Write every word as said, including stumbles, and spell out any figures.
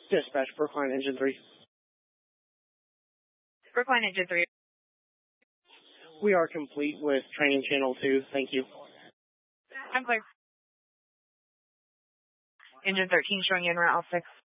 Dispatch, Brookline Engine three. Brookline Engine three. We are complete with training channel two. Thank you. I'm clear. Engine thirteen showing you in route six.